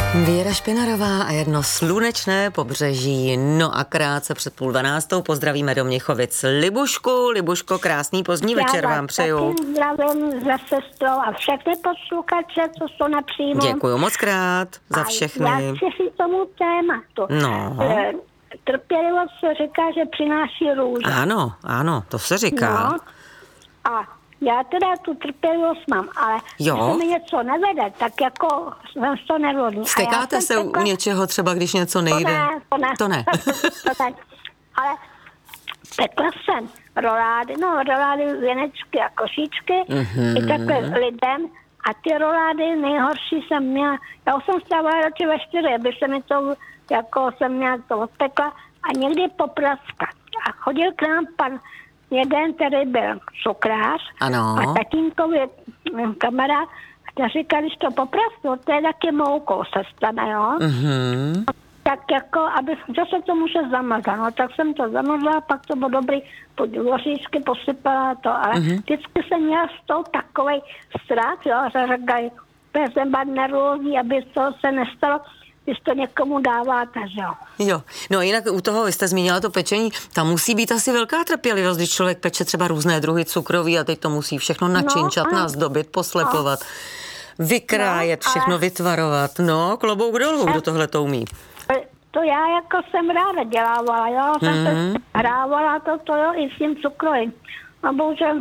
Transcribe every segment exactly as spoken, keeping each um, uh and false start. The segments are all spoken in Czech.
Věra Špinarová a jedno slunečné pobřeží. No a krátce před půl dvanáctou pozdravíme do Měchovic Libušku. Libuško, krásný pozdní Já večer vám přeju. Zdravím za sestrou a všechny posluchače, co jsou na příjmu. Děkuju moc krát za všechny. A já chci si tomu tématu. No. Trpělivost se říká, že přináší růže. Ano, ano, to se říká. No. A já teda tu trpělivost mám, ale jo. když se mi něco nevede, tak jako jsem to nervózní. Stekáte se tekla... u něčeho třeba, když něco nejde? To ne, to ne. To ne. to ne. Ale pekla jsem rolády, no rolády, věnečky a košíčky, mm-hmm. i takhle lidem. A ty rolády nejhorší jsem měla, já jsem stávala radši ve čtyři, aby se mi to, jako jsem měla to odpekla a někdy popraska. A chodil k nám pan jeden, který byl cukrář ano. a tatínkovi kamarád, a říkal, když to poprasklo, to je taky moukou se stane, jo. Mm-hmm. Tak jako, aby, že se to může zamazat, no, tak jsem to zamazala, pak to bylo dobrý, pod voříčky posypala to, ale mm-hmm. vždycky jsem měla z toho takovej strach, jo, že říkají, že jsem byla nervózní, aby to se nestalo, když to někomu dáváte, že jo. Jo, no jinak u toho, vy jste zmínila to pečení, tam musí být asi velká trpělivost, když člověk peče třeba různé druhy cukroví a teď to musí všechno načinčat, no, nazdobit, poslepovat, no, vykrájet, no, všechno ale... vytvarovat, no, klobouk dolů, kdo tohle to umí. To já jako jsem ráda dělávala, jo, jsem mm-hmm. se hrávala to, to jo, i s tím cukrovým. A bohužel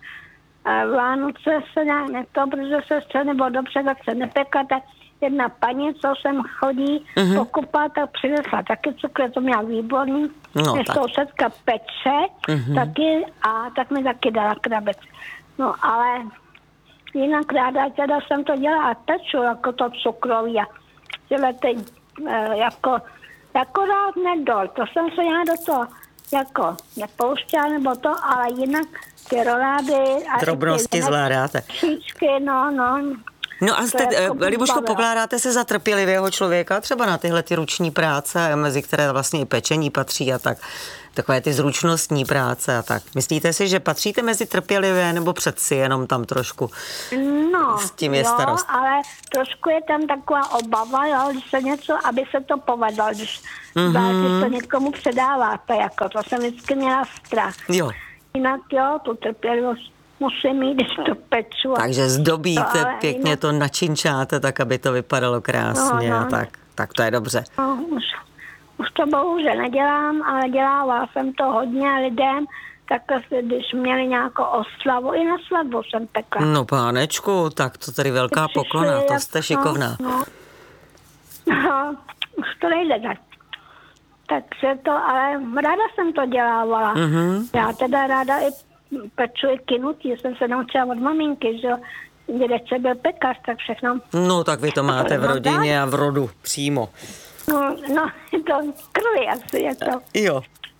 Vánoce se nějak neto, protože se střed nebo dobře, tak se nepekla, tak jedna paní, co sem chodí mm-hmm. pokupat, tak přinesla taky cukr, to měla výborný. No, než sousedka peče, mm-hmm. taky, a tak mi taky dala krabec. No, ale jinak ráda teda jsem to dělala a peču, jako to cukroví a tyhle ty, jako akorát nedol, to jsem se já do toho jako nepouštěla nebo to, ale jinak ty rolády a drobnosti zvládáte. Šíčky, no, no. No a jste, jako Libuško, pokládáte se za trpělivého člověka třeba na tyhle ty ruční práce, mezi které vlastně i pečení patří a tak, takové ty zručnostní práce a tak. Myslíte si, že patříte mezi trpělivé nebo přeci jenom tam trošku no, s tím je jo, starost? ale trošku je tam taková obava, jo, když se něco, aby se to povedlo, když, mm-hmm. když to někomu předáváte, jako to jsem vždycky měla strach. Jo. Jinak jo, tu trpělivost musím mít, když to peču. Takže zdobíte, to, pěkně jinak... to načinčáte, tak aby to vypadalo krásně no, no. a tak. Tak to je dobře. No, už, už to bohužel nedělám, ale dělávala jsem to hodně lidem, tak když měli nějakou oslavu, i na svatbu jsem pekla. No pánečku, tak to tady velká poklona, to jste šikovná. No, no, no, už to nejde tak. Takže to, ale ráda jsem to dělávala. Mm-hmm. Já teda ráda i peču i kynutí, jsem se naučila od maminky, že dědeček byl pekař, tak všechno. No tak vy to máte v rodině a v rodu přímo. No, no to krvi asi je to. Jo.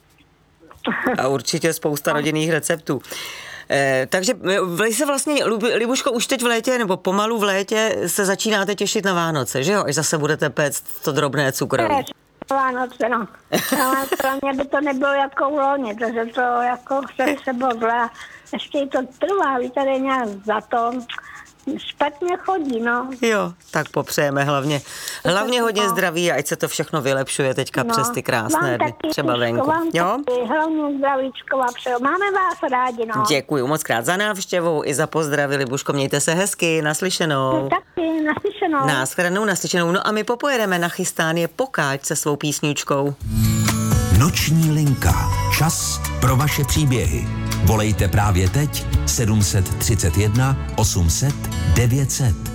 A určitě spousta rodinných receptů. Eh, takže vy se vlastně, Libuško, už teď v létě, nebo pomalu v létě se začínáte těšit na Vánoce, že jo? Až zase budete péct to drobné cukroví. Vánoce, no. Ale pro mě by to nebylo jako v loni, protože to jako se, se bylo zlé. Ještě to trvá, víte, tady nějak za to špatně chodí, no. Jo, tak popřejeme hlavně, hlavně hodně zdraví a ať se to všechno vylepšuje teďka no, přes ty krásné dny, třeba venku. Jo? Taky, hlavně zdravíčko vám přeju. Máme vás rádi, no. Děkuju moc krát za návštěvu i za pozdravy, Libuško, mějte se hezky, naslyšenou. Taky, naslyšenou. Nashledanou, naslyšenou. No a my popojedeme na chystán je Pokáč se svou písničkou. Noční linka. Čas pro vaše příběhy. Volejte právě teď sedm set třicet jedna osm set devět set.